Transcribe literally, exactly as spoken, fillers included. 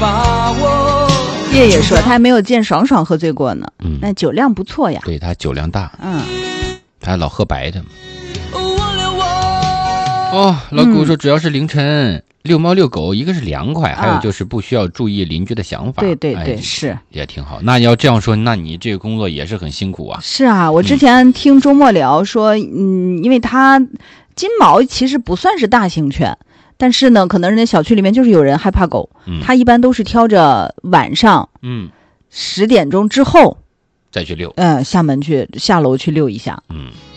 把握。 叶也说他还没有见爽爽喝醉过呢， 嗯， 那酒量不错呀。 对，他酒量大， 嗯， 他老喝白的。哦，老谷说主要是凌晨遛猫遛狗，一个是凉快，还有就是不需要注意邻居的想法。 对对对， 哎、 是也挺好。那要这样说，那你这个工作也是很辛苦啊。 是啊，我之前听周末聊说，嗯，因为他金毛其实不算是大型犬，但是呢，可能人家小区里面就是有人害怕狗， 嗯、 他一般都是挑着晚上， 嗯， 十点钟之后再去遛， 呃，下门去下楼去遛一下。 嗯。